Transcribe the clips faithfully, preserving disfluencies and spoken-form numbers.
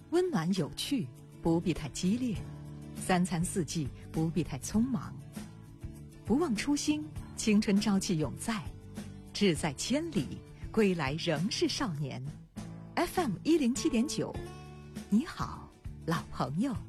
温暖有趣，不必太激烈；三餐四季，不必太匆忙。不忘初心，青春朝气永在；志在千里，归来仍是少年。F M 一零七点九，你好，老朋友。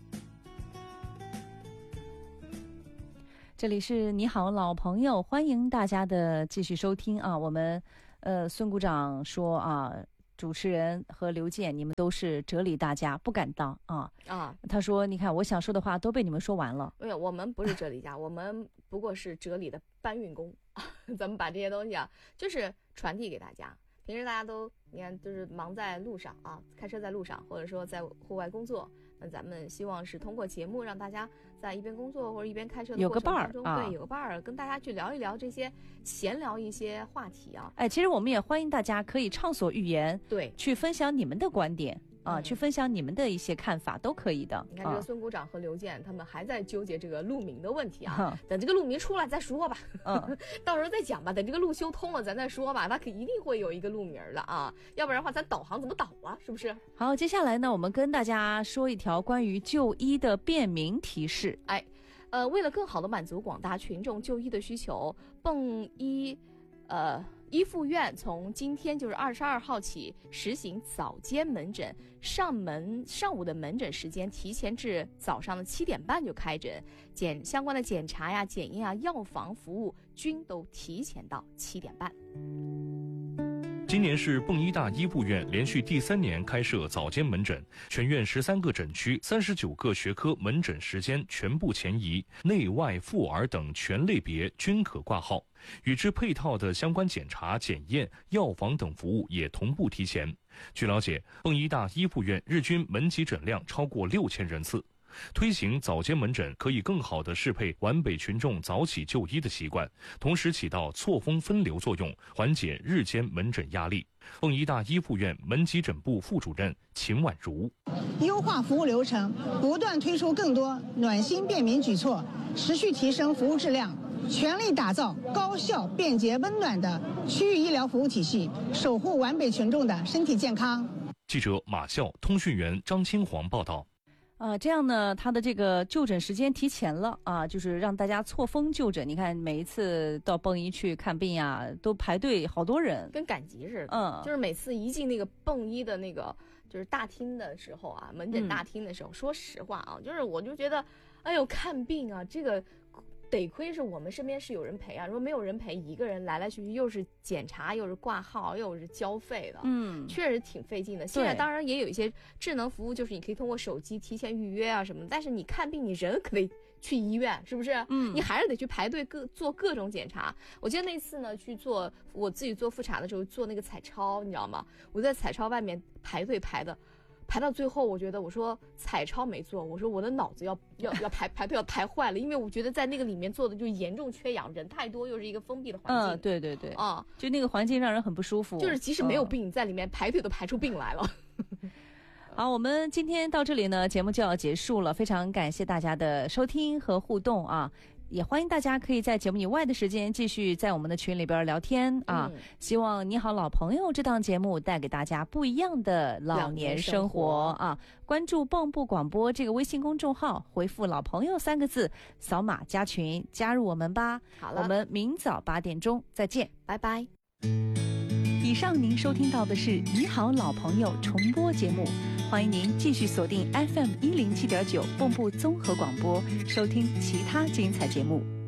这里是你好老朋友，欢迎大家的继续收听啊。我们呃孙股长说啊，主持人和刘健你们都是哲理大家，不敢当啊啊。他说你看我想说的话都被你们说完了。 没有，我们不是哲理家，我们不过是哲理的搬运工。咱们把这些东西啊，就是传递给大家。平时大家都你看就是忙在路上啊，开车在路上，或者说在户外工作。那咱们希望是通过节目让大家在一边工作或者一边开车的过程当中，有个伴儿、啊、对，有个伴儿，跟大家去聊一聊这些，闲聊一些话题啊。 哎，其实我们也欢迎大家可以畅所欲言， 对，去分享你们的观点。啊，去分享你们的一些看法都可以的。 你看这个孙股长和刘健、啊、他们还在纠结这个路名的问题啊，等这个路名出来再说吧，嗯，到时候再讲吧，等这个路修通了咱再说吧，它可一定会有一个路名的啊，要不然的话咱导航怎么导啊，是不是？ 好，接下来呢，我们跟大家说一条关于就医的便民提示。 哎，呃，为了更好的满足广大群众就医的需求，迸医，呃。医附院从今天就是二十二号起实行早间门诊，上门上午的门诊时间提前至早上的七点半就开诊，检相关的检查呀、检验啊、药房服务均都提前到七点半。 今年是迸医大医部院连续第三年开设早间门诊，全院十三个诊区、三十九个学科门诊时间全部前移，内外妇儿等全类别均可挂号。与之配套的相关检查、检验、药房等服务也同步提前。据了解，迸医大医部院日均门急诊量超过六千人次。推行早间门诊可以更好地适配皖北群众早起就医的习惯，同时起到错峰分流作用，缓解日间门诊压力。迸医大医部院门急诊部副主任秦婉如： 优化服务流程，不断推出更多暖心便民举措，持续提升服务质量，全力打造高效、便捷、温暖的区域医疗服务体系，守护皖北群众的身体健康。 记者马笑，通讯员张清煌报道。 啊，这样呢，他的这个就诊时间提前了啊，就是让大家错峰就诊。你看，每一次到迸医去看病呀，都排队好多人， 跟赶集似的。 嗯， 就是每次一进那个迸医的那个就是大厅的时候啊，门诊大厅的时候，嗯、说实话啊，就是我就觉得，哎呦，看病啊，这个。得亏是我们身边是有人陪啊，如果没有人陪，一个人来来去去又是检查又是挂号又是交费的，嗯，确实挺费劲的。现在当然也有一些智能服务，就是你可以通过手机提前预约啊什么的，但是你看病你人可得去医院，是不是？嗯，你还是得去排队各做各种检查。我记得那次呢去做我自己做复查的时候做那个彩超，你知道吗？我在彩超外面排队排的。排到最后，我觉得我说彩超没做，我说我的脑子要要要排排队要排坏了，因为我觉得在那个里面做的就严重缺氧，人太多，又是一个封闭的环境。 嗯，对对对， 啊， 就那个环境让人很不舒服。 就是即使没有病，嗯、在里面排队都排出病来了。 好，我们今天到这里呢，节目就要结束了，非常感谢大家的收听和互动啊。也欢迎大家可以在节目以外的时间继续在我们的群里边聊天啊、嗯、希望你好老朋友这档节目带给大家不一样的老年生活啊！关注蚌埠广播这个微信公众号，回复老朋友三个字，扫码加群加入我们吧。 好了， 我们明早八点钟再见， 拜拜。 以上您收听到的是你好老朋友重播节目，欢迎您继续锁定 F M 一零七点九蚌埠综合广播，收听其他精彩节目。